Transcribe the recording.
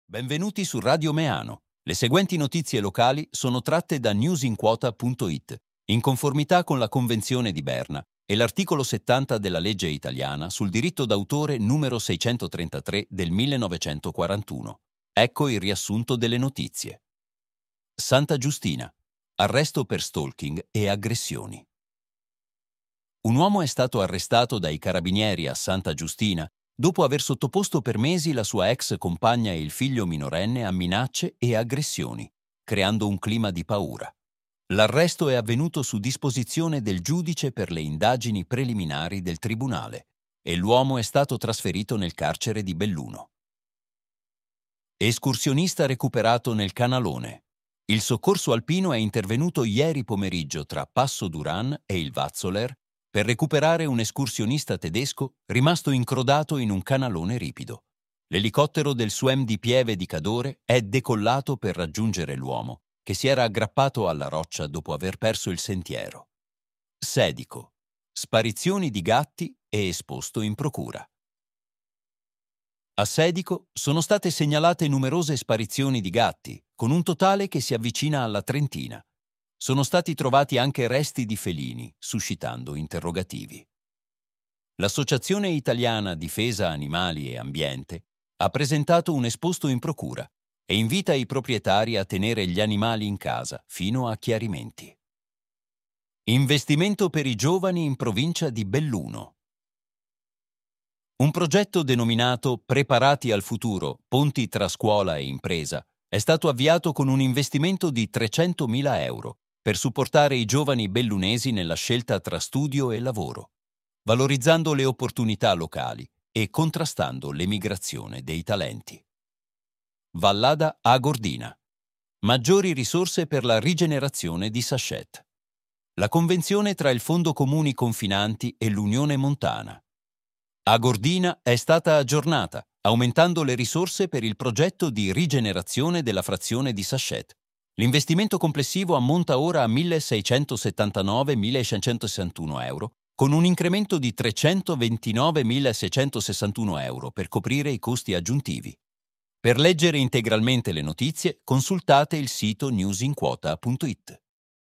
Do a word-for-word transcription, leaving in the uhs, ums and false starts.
Benvenuti su Radio Meano. Le seguenti notizie locali sono tratte da newsinquota punto it, in conformità con la Convenzione di Berna e l'articolo settanta della legge italiana sul diritto d'autore numero seicentotrentatré del millenovecentoquarantuno. Ecco il riassunto delle notizie. Santa Giustina. Arresto per stalking e aggressioni. Un uomo è stato arrestato dai carabinieri a Santa Giustina dopo aver sottoposto per mesi la sua ex compagna e il figlio minorenne a minacce e aggressioni, creando un clima di paura. L'arresto è avvenuto su disposizione del giudice per le indagini preliminari del tribunale e l'uomo è stato trasferito nel carcere di Belluno. Escursionista recuperato nel Canalone. Il soccorso alpino è intervenuto ieri pomeriggio tra Passo Duran e il Vazzoler per recuperare un escursionista tedesco rimasto incrodato in un canalone ripido. L'elicottero del S U E M di Pieve di Cadore è decollato per raggiungere l'uomo, che si era aggrappato alla roccia dopo aver perso il sentiero. Sedico. Sparizioni di gatti e esposto in procura. A Sedico sono state segnalate numerose sparizioni di gatti, con un totale che si avvicina alla trentina. Sono stati trovati anche resti di felini, suscitando interrogativi. L'Associazione Italiana Difesa Animali e Ambiente ha presentato un esposto in procura e invita i proprietari a tenere gli animali in casa fino a chiarimenti. Investimento per i giovani in provincia di Belluno. Un progetto denominato Preparati al futuro, ponti tra scuola e impresa, è stato avviato con un investimento di trecentomila euro per supportare i giovani bellunesi nella scelta tra studio e lavoro, valorizzando le opportunità locali e contrastando l'emigrazione dei talenti. Vallada Agordina. Maggiori risorse per la rigenerazione di Sachet. La convenzione tra il Fondo Comuni Confinanti e l'Unione Montana. Agordina è stata aggiornata, aumentando le risorse per il progetto di rigenerazione della frazione di Sachet. L'investimento complessivo ammonta ora a milleseicentosettantanove-milleseicentosessantuno euro, con un incremento di trecentoventinovemilaseicentosessantuno euro per coprire i costi aggiuntivi. Per leggere integralmente le notizie, consultate il sito newsinquota punto it.